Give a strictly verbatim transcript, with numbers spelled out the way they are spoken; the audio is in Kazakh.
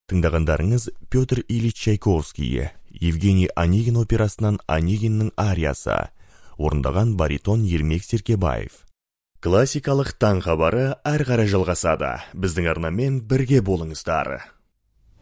Тыңдағандарыңыз Петр Ильич Чайковский, Евгений Онегин операсынан Онегиннің ариясы, орындаған баритон Ермек Серкебаев. Классикалық таң хабары әрі қарай жалғасады. Біздің арнамен бірге болыңыздар.